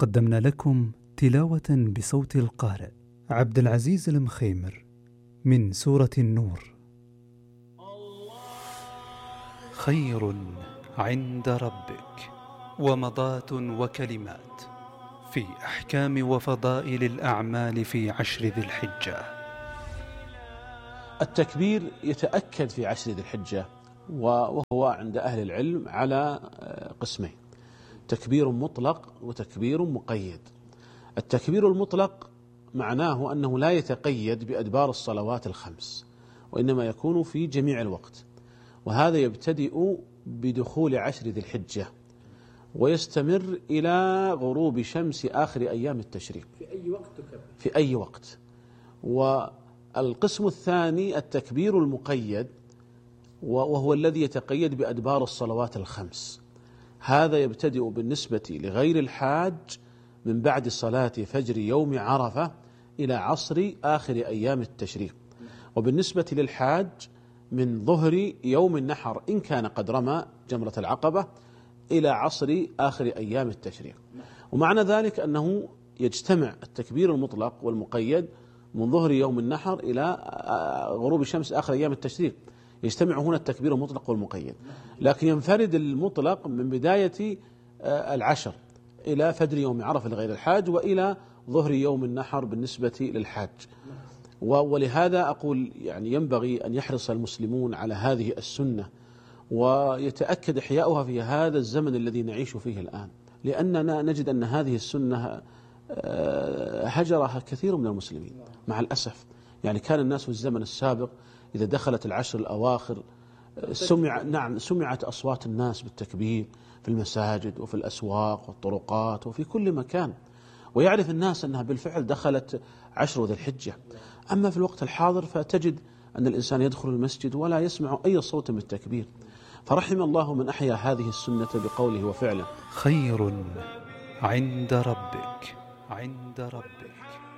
قدمنا لكم تلاوة بصوت القارئ عبد العزيز المخيمر من سورة النور. خير عند ربك ومضات وكلمات في أحكام وفضائل الأعمال في عشر ذي الحجة. التكبير يتأكد في عشر ذي الحجة، وهو عند أهل العلم على قسمين: تكبير مطلق وتكبير مقيد. التكبير المطلق معناه أنه لا يتقيد بأدبار الصلوات الخمس، وإنما يكون في جميع الوقت، وهذا يبتدئ بدخول عشر ذي الحجة ويستمر إلى غروب شمس آخر أيام التشريق. في أي وقت تكبر؟ في أي وقت. والقسم الثاني التكبير المقيد، وهو الذي يتقيد بأدبار الصلوات الخمس. هذا يبتدئ بالنسبة لغير الحاج من بعد صلاة فجر يوم عرفة إلى عصر آخر أيام التشريق، وبالنسبة للحاج من ظهر يوم النحر إن كان قد رمى جمرة العقبة إلى عصر آخر أيام التشريق. ومعنى ذلك أنه يجتمع التكبير المطلق والمقيد من ظهر يوم النحر إلى غروب شمس آخر أيام التشريق، يجتمع هنا التكبير المطلق والمقيد. لكن ينفرد المطلق من بداية العشر إلى فجر يوم عرفة لغير الحاج، وإلى ظهر يوم النحر بالنسبة للحاج. ولهذا أقول يعني ينبغي أن يحرص المسلمون على هذه السنة ويتأكد إحياؤها في هذا الزمن الذي نعيش فيه الآن، لأننا نجد أن هذه السنة هجرها كثير من المسلمين مع الأسف. يعني كان الناس في الزمن السابق إذا دخلت العشر الأواخر سمعت أصوات الناس بالتكبير في المساجد وفي الأسواق والطرقات وفي كل مكان، ويعرف الناس أنها بالفعل دخلت عشر ذي الحجة. أما في الوقت الحاضر فتجد أن الإنسان يدخل المسجد ولا يسمع أي صوت من التكبير. فرحم الله من أحيا هذه السنة بقوله وفعله. خير عند ربك